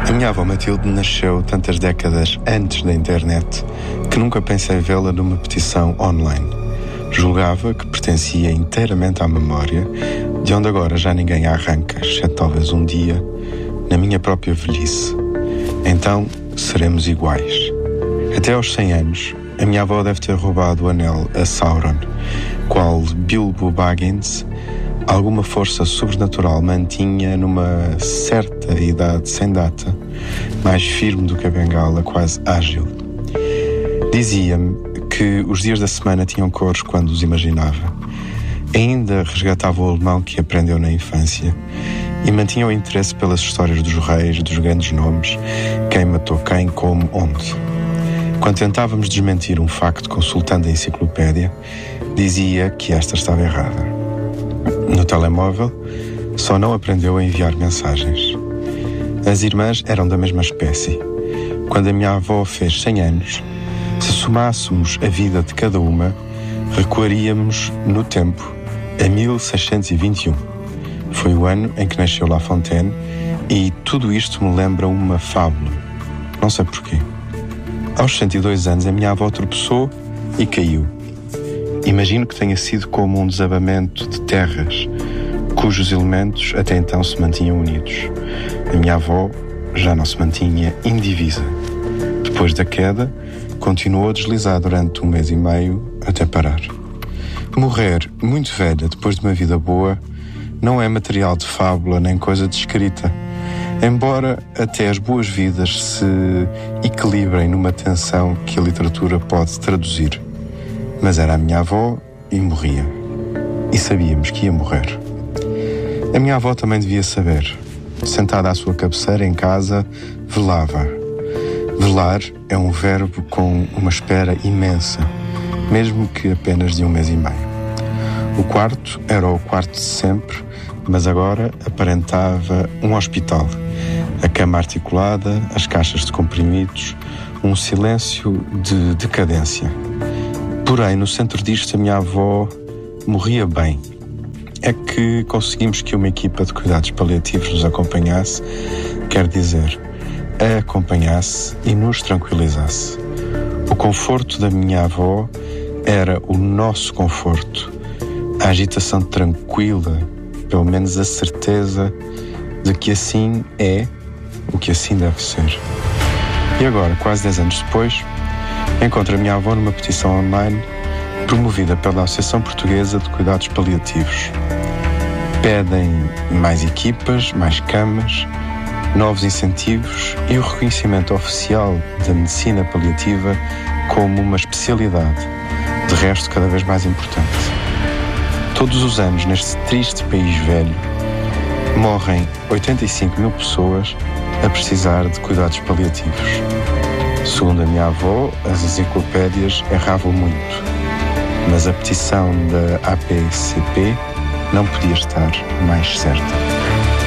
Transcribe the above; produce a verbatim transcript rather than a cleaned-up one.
A minha avó Matilde nasceu tantas décadas antes da internet que nunca pensei vê-la numa petição online. Julgava que pertencia inteiramente à memória, de onde agora já ninguém a arranca, exceto talvez um dia, na minha própria velhice. Então, seremos iguais. Até aos cem anos, a minha avó deve ter roubado o anel a Sauron, qual Bilbo Baggins alguma força sobrenatural mantinha numa certa idade sem data, mais firme do que a bengala, quase ágil. Dizia-me que os dias da semana tinham cores quando os imaginava. Ainda resgatava o alemão que aprendeu na infância e mantinha o interesse pelas histórias dos reis, dos grandes nomes, quem matou quem, como, onde. Quando tentávamos desmentir um facto consultando a enciclopédia, dizia que esta estava errada. No telemóvel, só não aprendeu a enviar mensagens. As irmãs eram da mesma espécie. Quando a minha avó fez cem anos, se somássemos a vida de cada uma, recuaríamos no tempo a mil seiscentos e vinte e um. Foi o ano em que nasceu La Fontaine e tudo isto me lembra uma fábula. Não sei porquê. Aos sessenta e dois anos, a minha avó tropeçou e caiu. Imagino que tenha sido como um desabamento de terras, cujos elementos até então se mantinham unidos. A minha avó já não se mantinha indivisa. Depois da queda, continuou a deslizar durante um mês e meio até parar. Morrer muito velha depois de uma vida boa não é material de fábula nem coisa de escrita, embora até as boas vidas se equilibrem numa tensão que a literatura pode traduzir. Mas era a minha avó e morria. E sabíamos que ia morrer. A minha avó também devia saber. Sentada à sua cabeceira em casa, velava. Velar é um verbo com uma espera imensa, mesmo que apenas de um mês e meio. O quarto era o quarto de sempre, mas agora aparentava um hospital. A cama articulada, as caixas de comprimidos, um silêncio de decadência. Porém, no centro disto, a minha avó morria bem. É que conseguimos que uma equipa de cuidados paliativos nos acompanhasse, quer dizer, a acompanhasse e nos tranquilizasse. O conforto da minha avó era o nosso conforto. A agitação tranquila, pelo menos a certeza de que assim é o que assim deve ser. E agora, quase dez anos depois, encontro a minha avó numa petição online promovida pela Associação Portuguesa de Cuidados Paliativos. Pedem mais equipas, mais camas, novos incentivos e o reconhecimento oficial da medicina paliativa como uma especialidade, de resto cada vez mais importante. Todos os anos, neste triste país velho, morrem oitenta e cinco mil pessoas a precisar de cuidados paliativos. Segundo a minha avó, as enciclopédias erravam muito, mas a petição da A P C P não podia estar mais certa.